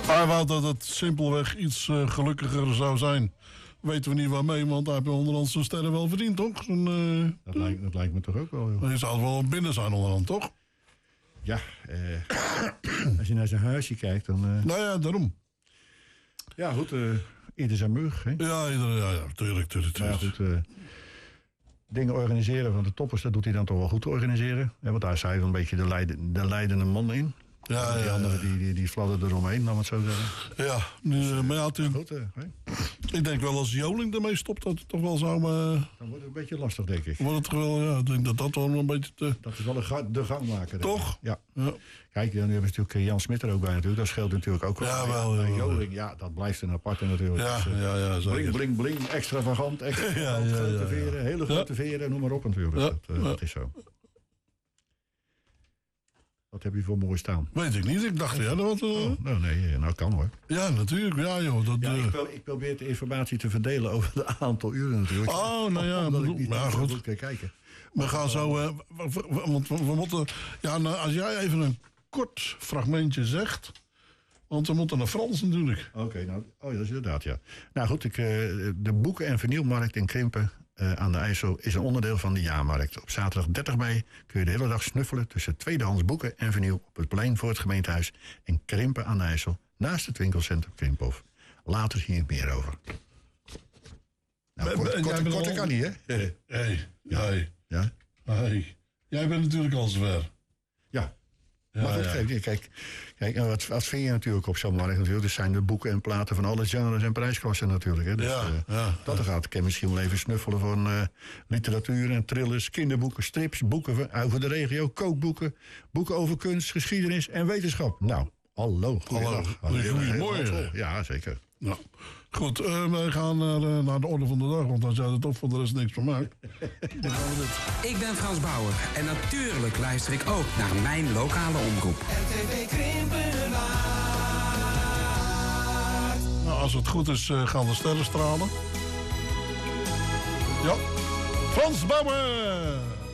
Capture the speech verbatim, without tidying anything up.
Hij wou dat het simpelweg iets uh, gelukkiger zou zijn. Weten we niet waarmee, want hij heeft onderhand zijn sterren wel verdiend, toch? Zo'n, uh, dat, lijkt, dat lijkt me toch ook wel, joh. Je zou wel binnen zijn onderhand, toch? Ja, uh, als je naar zijn huisje kijkt, dan... Uh... Nou ja, daarom. Ja, goed, uh, ieder zijn mug, hè? Ja, ieder, ja, ja, tuurlijk, tuurlijk, tuurlijk. Ja, goed, uh, dingen organiseren van de toppers, dat doet hij dan toch wel goed te organiseren. Ja, want daar is hij wel een beetje de, leiden, de leidende man in. Ja, die ja, anderen ja. die, die, die fladderden eromheen, laat het zo zeggen. Ja, nu, uh, maar ja, toen, goed, uh, ik denk wel als Joling ermee stopt, dat het toch wel zou... Uh, dan wordt het een beetje lastig, denk ik. Wordt het wel, ja, ik denk dat dat wel een beetje te... Dat is wel een ga, de gangmaker. Toch? Ja. ja. Kijk, nu hebben we natuurlijk Jan Smit er ook bij natuurlijk. Dat scheelt natuurlijk ook wel. Ja, wel. Ja, Joling, ja, dat blijft een aparte natuurlijk. Ja, dus, uh, ja, ja, zeker. Bling, bling, bling, extravagant, extravagant, ja, ja, grote ja, ja. veren, hele grote ja. veren, noem maar op natuurlijk. Ja. Dat, uh, ja. dat is zo. Wat heb je voor mooi staan? Weet ik niet, ik dacht, ja, dat... Uh... Oh, nou nee, nou kan hoor. Ja, natuurlijk, ja joh. Dat, ja, uh... ik, pro- ik probeer de informatie te verdelen over het aantal uren natuurlijk. Oh, nou ja, omdat bedoel, ik niet ja, goed. goed kan kijken. We gaan zo, uh, want we, we, we moeten... Ja, nou, als jij even een kort fragmentje zegt... Want we moeten naar Frans natuurlijk. Oké, okay, nou, oh ja, dat is inderdaad, ja. Nou goed, ik, uh, de boeken- en vinylmarkt in Krimpen uh, aan de IJssel is een onderdeel van de jaarmarkt. Op zaterdag dertig mei kun je de hele dag snuffelen tussen tweedehands boeken en vinyl op het plein voor het gemeentehuis in Krimpen aan de IJssel, naast het winkelcentrum Krimphof. Later hier meer over. Nou, kort, kort, kort, kort kan niet, hè? Hé, hey, hey. Ja? Hey. Jij bent natuurlijk al zover. Ja. Ja, maar goed, ja. kijk, kijk, kijk wat, wat vind je natuurlijk op zo'n markt natuurlijk? Dat zijn de boeken en platen van alle genres en prijsklassen natuurlijk. Hè? Dus, ja, uh, ja, dat er gaat. Ik kan misschien wel even snuffelen van uh, literatuur en thrillers, kinderboeken, strips, boeken over de regio, kookboeken, boeken over kunst, geschiedenis en wetenschap. Nou, hallo. Hallo. Goedemorgen. Ja, zeker. Nou, goed, uh, wij gaan naar, uh, naar de orde van de dag, want dan zijn er toch voor de rest niks van mij. Ik ben Frans Bauer en natuurlijk luister ik ook naar mijn lokale omroep. R T V Krimpenaar. Nou, als het goed is, uh, gaan de sterren stralen. Ja, Frans Bauer!